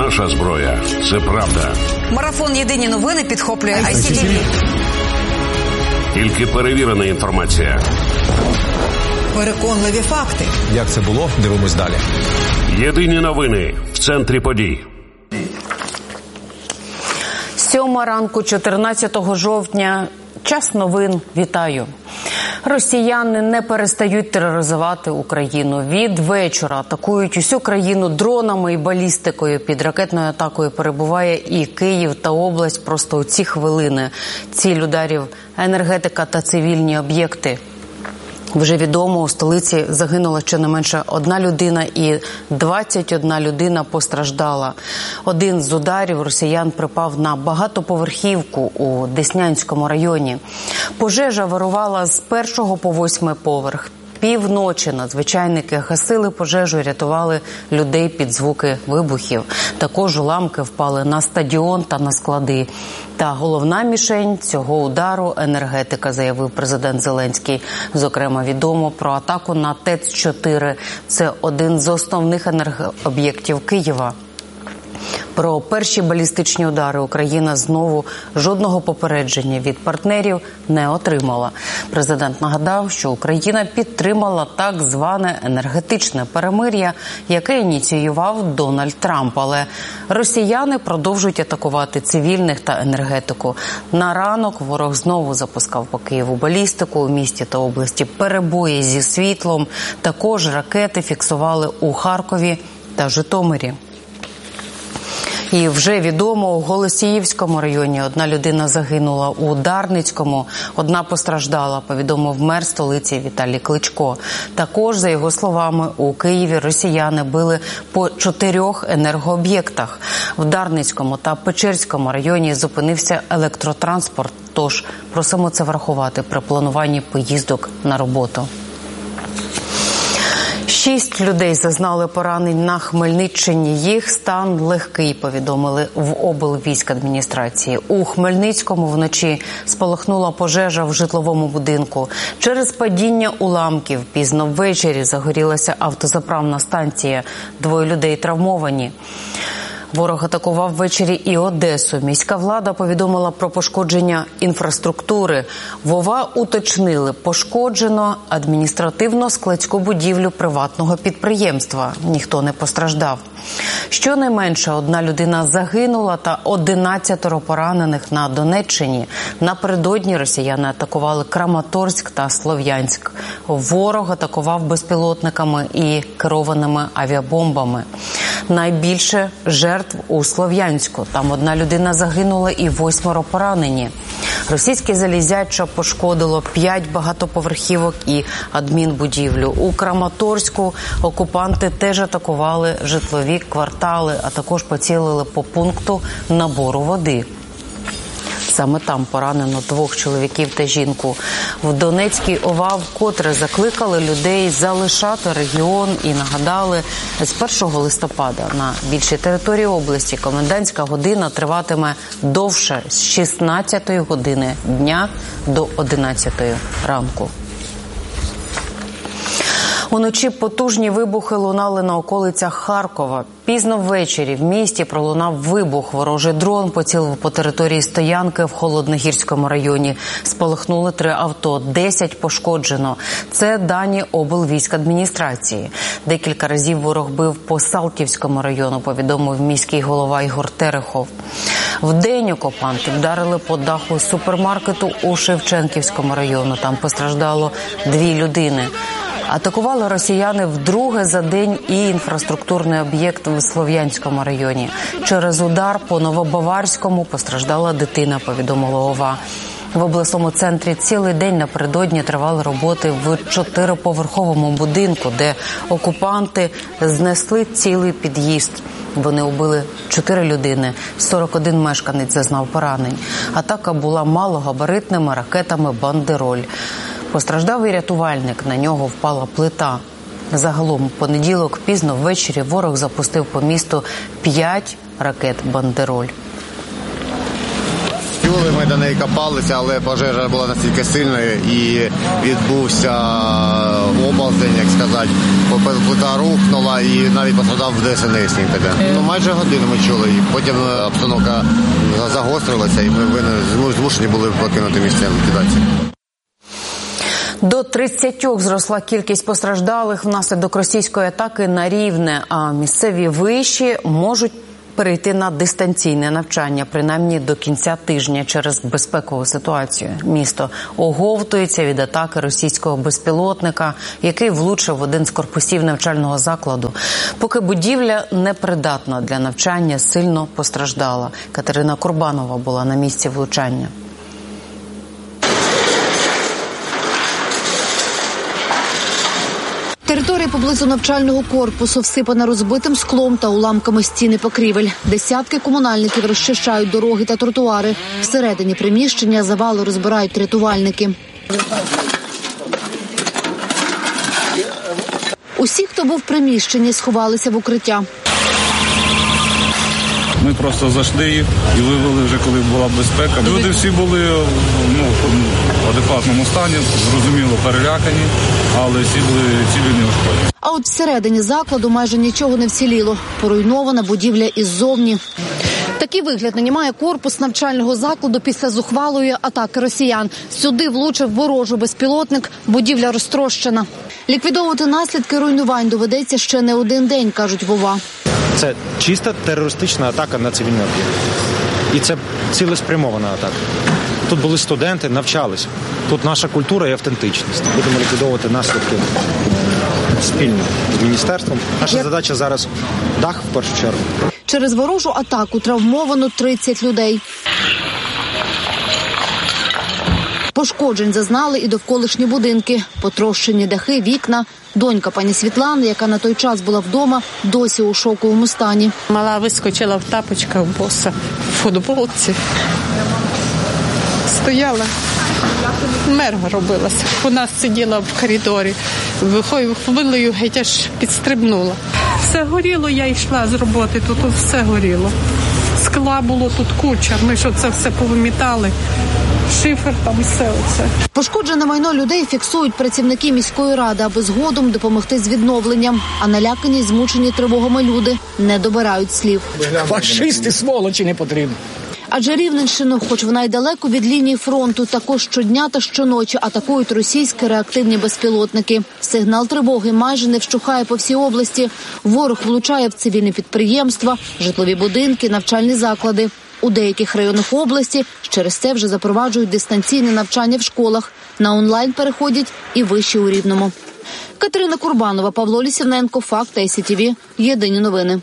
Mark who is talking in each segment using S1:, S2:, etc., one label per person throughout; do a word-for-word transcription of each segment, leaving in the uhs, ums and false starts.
S1: Наша зброя – це правда.
S2: Марафон «Єдині новини» підхоплює ай сі ті ві.
S1: Тільки перевірена інформація.
S2: Переконливі факти.
S3: Як це було? Дивимось далі.
S1: Єдині новини в центрі подій.
S4: Сьома ранку чотирнадцятого жовтня. Час новин. Вітаю. Росіяни не перестають тероризувати Україну. Від вечора атакують усю країну дронами і балістикою. Під ракетною атакою перебуває і Київ та область просто у ці хвилини. Ціль ударів – енергетика та цивільні об'єкти. Вже відомо, у столиці загинула щонайменше одна людина і двадцять одна людина постраждала. Один з ударів росіян припав на багатоповерхівку у Деснянському районі. Пожежа вирувала з першого по восьмий поверх. Півночі надзвичайники гасили пожежу і рятували людей під звуки вибухів. Також уламки впали на стадіон та на склади. Та головна мішень цього удару – енергетика, заявив президент Зеленський. Зокрема, відомо про атаку на ТЕЦ чотири. Це один з основних енергооб'єктів Києва. Про перші балістичні удари Україна знову жодного попередження від партнерів не отримала. Президент нагадав, що Україна підтримала так зване енергетичне перемир'я, яке ініціював Дональд Трамп. Але росіяни продовжують атакувати цивільних та енергетику. На ранок ворог знову запускав по Києву балістику, у місті та області перебої зі світлом. Також ракети фіксували у Харкові та Житомирі. І вже відомо, у Голосіївському районі одна людина загинула, у Дарницькому одна постраждала, повідомив мер столиці Віталій Кличко. Також, за його словами, у Києві росіяни били по чотирьох енергооб'єктах. В Дарницькому та Печерському районі зупинився електротранспорт, тож просимо це врахувати при плануванні поїздок на роботу. Шість людей зазнали поранень на Хмельниччині. Їх стан легкий, повідомили в облвійськадміністрації. У Хмельницькому вночі спалахнула пожежа в житловому будинку. Через падіння уламків пізно ввечері загорілася автозаправна станція. Двоє людей травмовані. Ворог атакував ввечері і Одесу. Міська влада повідомила про пошкодження інфраструктури. В ОВА уточнили, пошкоджено адміністративно-складську будівлю приватного підприємства. Ніхто не постраждав. Щонайменше одна людина загинула та одинадцятеро поранених на Донеччині. Напередодні росіяни атакували Краматорськ та Слов'янськ. Ворог атакував безпілотниками і керованими авіабомбами. Найбільше жертв у Слов'янську. Там одна людина загинула і восьмеро поранені. Російське залізяча пошкодило п'ять багатоповерхівок і адмінбудівлю. У Краматорську окупанти теж атакували житлові квартали, а також поцілили по пункту набору води. Саме там поранено двох чоловіків та жінку. В Донецькій ОВА вкотре закликали людей залишати регіон і нагадали, з першого листопада на більшій території області комендантська година триватиме довше з шістнадцятої години дня до одинадцятої ранку. Уночі потужні вибухи лунали на околицях Харкова. Пізно ввечері в місті пролунав вибух. Ворожий дрон поцілив по території стоянки в Холодногірському районі. Спалахнули три авто, десять пошкоджено. Це дані облвійськадміністрації. Декілька разів ворог бив по Салтівському району, повідомив міський голова Ігор Терехов. Вдень окупанти вдарили по даху супермаркету у Шевченківському району. Там постраждало дві людини. Атакували росіяни вдруге за день і інфраструктурний об'єкт в Слов'янському районі. Через удар по Новобаварському постраждала дитина, повідомила ОВА. В обласному центрі цілий день напередодні тривали роботи в чотириповерховому будинку, де окупанти знесли цілий під'їзд. Вони убили чотири людини, сорок один мешканець зазнав поранень. Атака була малогабаритними ракетами «Бандероль». Постраждав і рятувальник, на нього впала плита. Загалом, в понеділок пізно ввечері ворог запустив по місту п'ять ракет «Бандероль».
S5: чули, ми до неї копалися, але пожежа була настільки сильною і відбувся оползень, як сказати. Плита рухнула і навіть постраждав ДСНСник тоді. Ну, майже годину ми чули, і потім обстановка загострилася, і ми змушені були покинути місце ліквідації.
S4: До тридцяти зросла кількість постраждалих внаслідок російської атаки на Рівне, а місцеві виші можуть перейти на дистанційне навчання, принаймні до кінця тижня через безпекову ситуацію. Місто оговтується від атаки російського безпілотника, який влучив в один з корпусів навчального закладу. Поки будівля непридатна для навчання, сильно постраждала. Катерина Курбанова була на місці влучання.
S6: Територія поблизу навчального корпусу всипана розбитим склом та уламками стіни покрівель. Десятки комунальників розчищають дороги та тротуари. Всередині приміщення завали розбирають рятувальники. Усі, хто був в приміщенні, сховалися в укриття.
S7: Ми просто зайшли їх і вивели вже, коли була безпека. Люди всі були ну, в адекватному стані, зрозуміло, перелякані, але всі були цілі неушкоджені.
S6: А от всередині закладу майже нічого не вціліло. Поруйнована будівля іззовні. Такий вигляд нині має корпус навчального закладу після зухвалої атаки росіян. Сюди влучив ворожий безпілотник, будівля розтрощена. Ліквідовувати наслідки руйнувань доведеться ще не один день, кажуть вова.
S8: Це чиста терористична атака на цивільні об'єкти. І це цілеспрямована атака. Тут були студенти, навчались. Тут наша культура і автентичність. Будемо ліквідовувати наслідки спільно з міністерством. Наша Як... задача зараз дах в першу чергу.
S6: Через ворожу атаку травмовано тридцять людей. Пошкоджень зазнали і довколишні будинки. Потрощені дахи, вікна. Донька пані Світлани, яка на той час була вдома, досі у шоковому стані.
S9: Мала вискочила в тапочках, боса, в футболці. Стояла, мерга робилася. Вона сиділа в коридорі, хвилею геть аж підстрибнула. Все горіло, я йшла з роботи, тут, тут все горіло. Скла було тут куча, ми ж це все повимітали. Шифер, там все оце.
S6: Пошкоджене майно людей фіксують працівники міської ради, аби згодом допомогти з відновленням. А налякані й змучені тривогами люди не добирають слів.
S10: Фашисти, сволочі не потрібні.
S6: Адже Рівненщину, хоч вона й далеко від лінії фронту, також щодня та щоночі атакують російські реактивні безпілотники. Сигнал тривоги майже не вщухає по всій області. Ворог влучає в цивільні підприємства, житлові будинки, навчальні заклади. У деяких районах області через це вже запроваджують дистанційне навчання в школах. На онлайн переходять і виші у Рівному. Катерина Курбанова, Павло Лісівненко, Факт, ай сі ті ві. Єдині новини.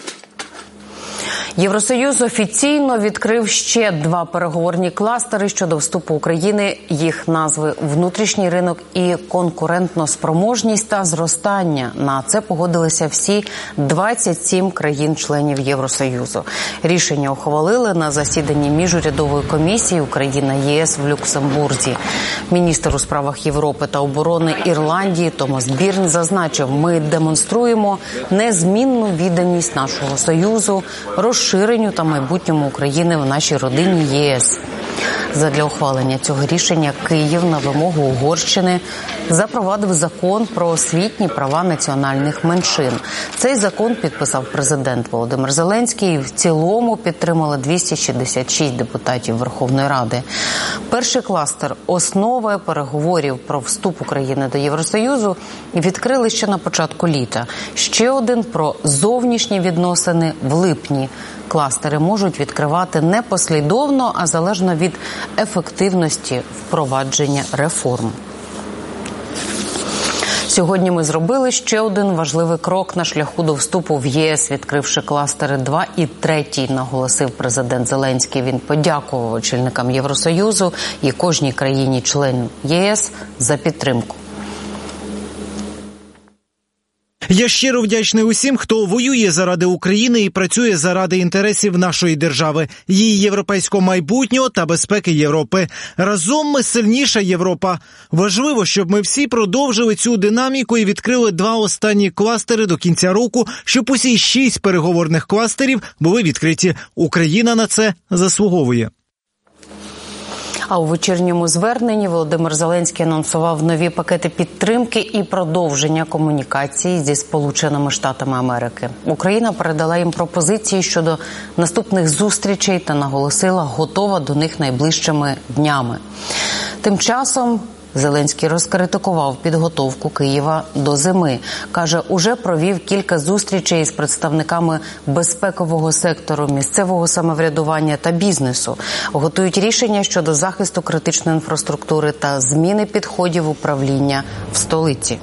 S4: Євросоюз офіційно відкрив ще два переговорні кластери щодо вступу України. Їх назви «Внутрішній ринок» і «Конкурентноспроможність та зростання». На це погодилися всі двадцять сім країн-членів Євросоюзу. Рішення ухвалили на засіданні міжурядової комісії Україна-ЄС в Люксембурзі. Міністр у справах Європи та оборони Ірландії Томас Бірн зазначив, ми демонструємо незмінну відданість нашого Союзу, розширенню та майбутньому України в нашій родині ЄС. Задля ухвалення цього рішення Київ на вимогу Угорщини запровадив закон про освітні права національних меншин. Цей закон підписав президент Володимир Зеленський і в цілому підтримали двісті шістдесят шість депутатів Верховної Ради. Перший кластер основи переговорів про вступ України до Євросоюзу відкрили ще на початку літа. Ще один про зовнішні відносини в липні. Кластери можуть відкривати не послідовно, а залежно від ефективності впровадження реформ. Сьогодні ми зробили ще один важливий крок на шляху до вступу в ЄС, відкривши кластери два і третій, наголосив президент Зеленський. Він подякував очільникам Євросоюзу і кожній країні-член ЄС за підтримку.
S11: Я щиро вдячний усім, хто воює заради України і працює заради інтересів нашої держави, її європейського майбутнього та безпеки Європи. Разом ми сильніша Європа. Важливо, щоб ми всі продовжили цю динаміку і відкрили два останні кластери до кінця року, щоб усі шість переговорних кластерів були відкриті. Україна на це заслуговує.
S4: А у вечірньому зверненні Володимир Зеленський анонсував нові пакети підтримки і продовження комунікації зі Сполученими Штатами Америки. Україна передала їм пропозиції щодо наступних зустрічей та наголосила, готова до них найближчими днями. Тим часом Зеленський розкритикував підготовку Києва до зими. Каже, уже провів кілька зустрічей з представниками безпекового сектору, місцевого самоврядування та бізнесу. Готують рішення щодо захисту критичної інфраструктури та зміни підходів управління в столиці.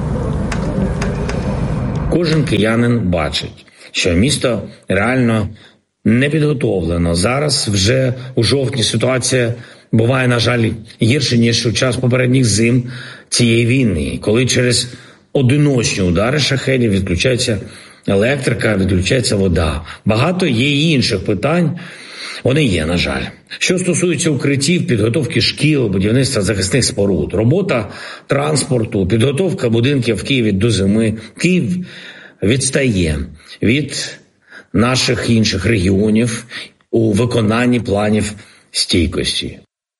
S12: Кожен киянин бачить, що місто реально не підготовлено. Зараз вже у жовтні ситуація буває, на жаль, гірше, ніж у час попередніх зим цієї війни, коли через одиночні удари шахедів відключається електрика, відключається вода. Багато є і інших питань, вони є, на жаль. Що стосується укриттів, підготовки шкіл, будівництва захисних споруд, робота транспорту, підготовка будинків в Києві до зими, Київ відстає від наших інших регіонів у виконанні планів стійкості.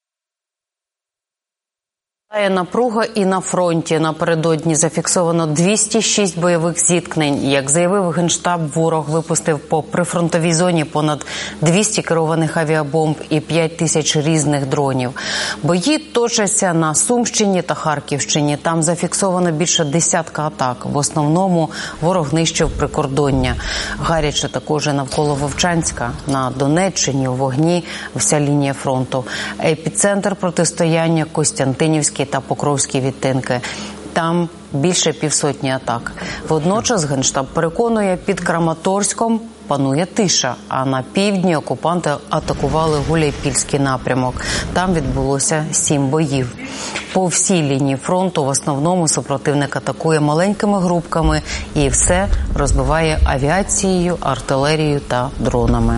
S4: Напруга і на фронті. Напередодні зафіксовано двісті шість бойових зіткнень. Як заявив Генштаб, ворог випустив по прифронтовій зоні понад двісті керованих авіабомб і п'ять тисяч різних дронів. Бої точаться на Сумщині та Харківщині. Там зафіксовано більше десятка атак. В основному ворог нищив прикордоння. Гаряче також навколо Вовчанська. На Донеччині у вогні вся лінія фронту. Епіцентр протистояння Костянтинівський та Покровські відтинки. Там більше півсотні атак. Водночас Генштаб переконує, під Краматорськом панує тиша, а на півдні окупанти атакували Гуляйпільський напрямок. Там відбулося сім боїв. По всій лінії фронту в основному супротивник атакує маленькими групками і все розбиває авіацією, артилерією та дронами.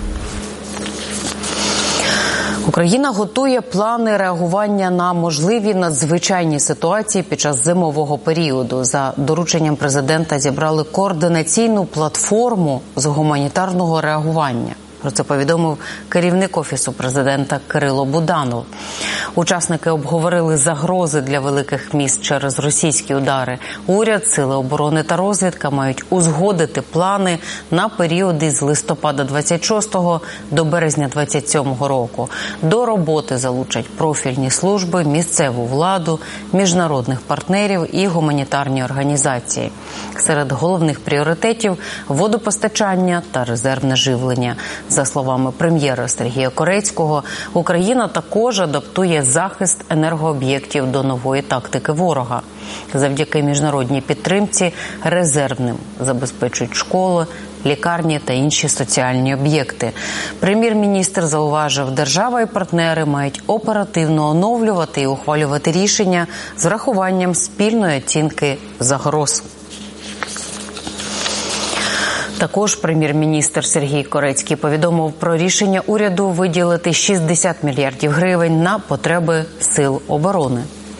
S4: Україна готує плани реагування на можливі надзвичайні ситуації під час зимового періоду. За дорученням президента зібрали координаційну платформу з гуманітарного реагування. Про це повідомив керівник Офісу президента Кирило Буданов. Учасники обговорили загрози для великих міст через російські удари. Уряд, Сили оборони та розвідка мають узгодити плани на періоди з листопада двадцять шостого до березня двадцять сьомого року. До роботи залучать профільні служби, місцеву владу, міжнародних партнерів і гуманітарні організації. Серед головних пріоритетів – водопостачання та резервне живлення. За словами прем'єра Сергія Корецького, Україна також адаптує захист енергооб'єктів до нової тактики ворога. Завдяки міжнародній підтримці резервним забезпечують школи, лікарні та інші соціальні об'єкти. Прем'єр-міністр зауважив, держава і партнери мають оперативно оновлювати і ухвалювати рішення з врахуванням спільної оцінки загроз. Також прем'єр-міністр Сергій Корецький повідомив про рішення уряду виділити шістдесят мільярдів гривень на потреби сил оборони.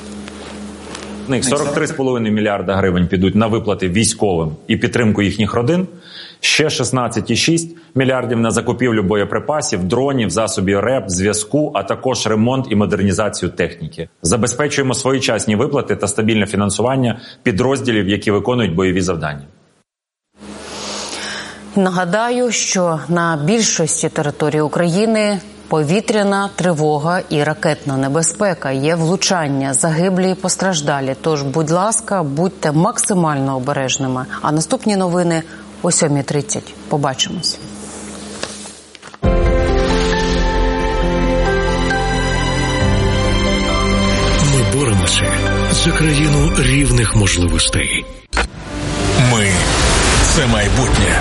S13: сорок три цілих п'ять десятих мільярда гривень підуть на виплати військовим і підтримку їхніх родин. Ще шістнадцять цілих шість десятих мільярдів на закупівлю боєприпасів, дронів, засобів РЕП, зв'язку, а також ремонт і модернізацію техніки. Забезпечуємо своєчасні виплати та стабільне фінансування підрозділів, які виконують бойові завдання.
S4: Нагадаю, що на більшості території України повітряна тривога і ракетна небезпека. Є влучання, загиблі і постраждалі. Тож, будь ласка, будьте максимально обережними. А наступні новини о сьомій тридцять. Побачимось.
S14: Ми боремося за країну рівних можливостей. Ми – це майбутнє.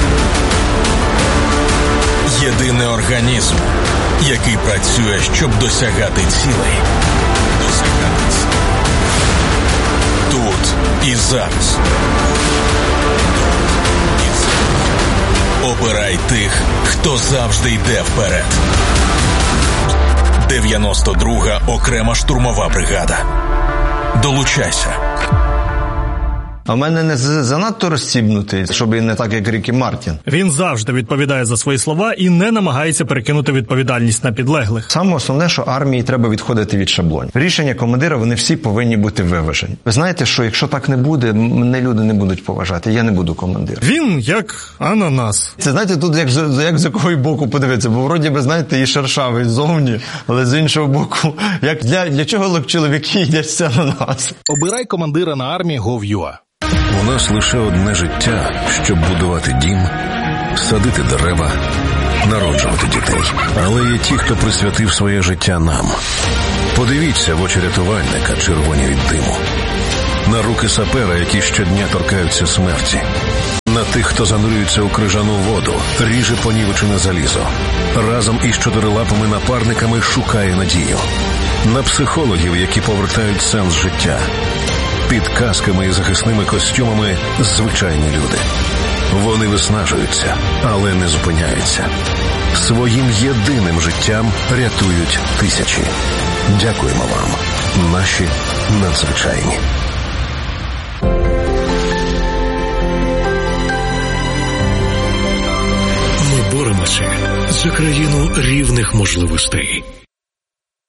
S14: Єдиний організм, який працює, щоб досягати цілей. Досягати цілей. Тут і зараз. Тут і зараз. Обирай тих, хто завжди йде вперед. дев'яносто друга окрема штурмова бригада. Долучайся.
S15: А в мене не занадто розсібнутий, щоб і не так, як Рікі Мартін.
S16: Він завжди відповідає за свої слова і не намагається перекинути відповідальність на підлеглих.
S15: Саме основне, що армії треба відходити від шаблонів. Рішення командира, вони всі повинні бути виважені. Ви знаєте, що якщо так не буде, мене люди не будуть поважати, я не буду командиром.
S16: Він як ананас.
S15: Це, знаєте, тут як, як з якого боку подивитися, бо вроді би, знаєте, і шершавий ззовні, але з іншого боку, як для, для чого чоловіки їдяться на нас?
S17: Обирай командира на армії гов крапка ю а.
S1: У нас лише одне життя, щоб будувати дім, садити дерева, народжувати дітей. Але є ті, хто присвятив своє життя нам. Подивіться в очі рятувальника, червоні від диму. На руки сапера, які щодня торкаються смерті. На тих, хто занурюється у крижану воду, ріже понівечене залізо. Разом із чотирилапими напарниками шукає надію. На психологів, які повертають сенс життя. Під касками і захисними костюмами звичайні люди. Вони виснажуються, але не зупиняються. Своїм єдиним життям рятують тисячі. Дякуємо вам, наші надзвичайні.
S14: Ми боремося за країну рівних можливостей.